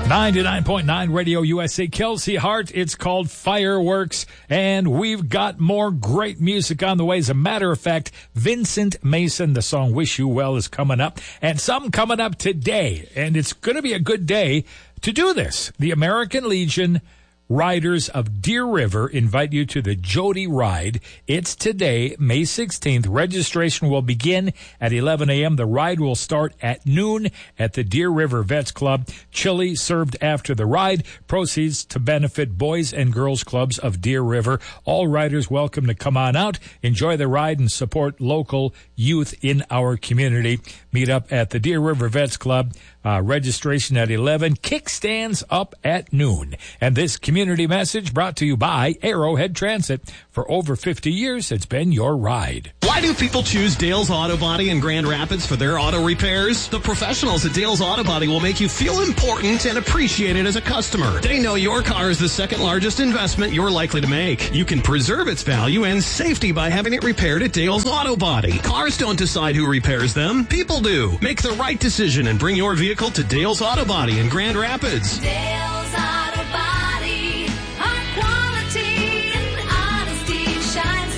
99.9 Radio USA, Kelsey Hart. It's called Fireworks, and we've got more great music on the way. As a matter of fact, Vincent Mason, the song Wish You Well, is coming up, and some coming up today, and it's going to be a good day to do this. The American Legion Riders of Deer River invite you to the Jody Ride. It's today, May 16th. Registration will begin at 11 a.m. The ride will start at noon at the Deer River Vets Club. Chili served after the ride. Proceeds to benefit Boys and Girls Clubs of Deer River. All riders welcome to come on out, enjoy the ride, and support local youth in our community. Meet up at the Deer River Vets Club. Registration at 11. Kickstands up at noon. And this community message brought to you by Arrowhead Transit. For over 50 years, it's been your ride. Why do people choose Dale's Auto Body in Grand Rapids for their auto repairs? The professionals at Dale's Auto Body will make you feel important and appreciated as a customer. They know your car is the second largest investment you're likely to make. You can preserve its value and safety by having it repaired at Dale's Auto Body. Cars don't decide who repairs them. People do. Make the right decision and bring your vehicle to Dale's Auto Body in Grand Rapids. Dale's Auto Body, our quality and honesty shines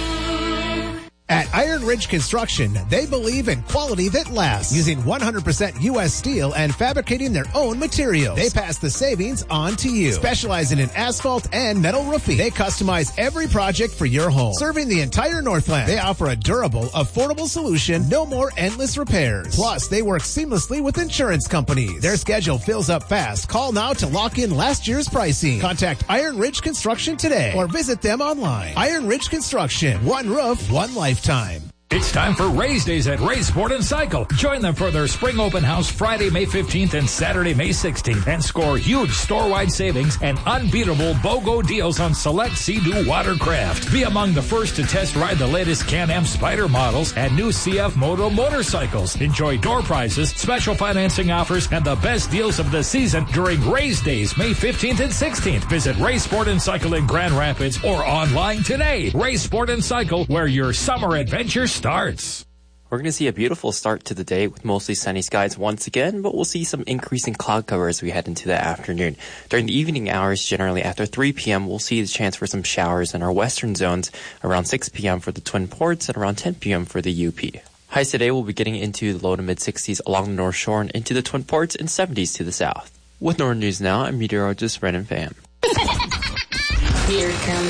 through. At Iron Ridge Construction, they believe in quality that lasts, using 100% U.S. steel and fabricating their own materials. They pass the savings on to you. Specializing in asphalt and metal roofing, they customize every project for your home. Serving the entire Northland, they offer a durable, affordable solution, no more endless repairs. Plus, they work seamlessly with insurance companies. Their schedule fills up fast. Call now to lock in last year's pricing. Contact Iron Ridge Construction today or visit them online. Iron Ridge Construction, one roof, one lifetime. It's time for Race Days at Ray Sport and Cycle. Join them for their spring open house Friday, May 15th and Saturday, May 16th, and score huge store-wide savings and unbeatable BOGO deals on select Sea-Doo watercraft. Be among the first to test ride the latest Can-Am Spyder models and new CF Moto motorcycles. Enjoy door prizes, special financing offers, and the best deals of the season during Race Days, May 15th and 16th. Visit Ray Sport and Cycle in Grand Rapids or online today. Ray Sport and Cycle, where your summer adventure starts. We're going to see a beautiful start to the day with mostly sunny skies once again, but we'll see some increasing cloud cover as we head into the afternoon. During the evening hours, generally after 3 p.m., we'll see the chance for some showers in our western zones around 6 p.m. for the Twin Ports and around 10 p.m. for the UP. Highs today will be getting into the low to mid-60s along the North Shore and into the Twin Ports and 70s to the south. With Northern News Now, I'm meteorologist Brennan Pham. Here comes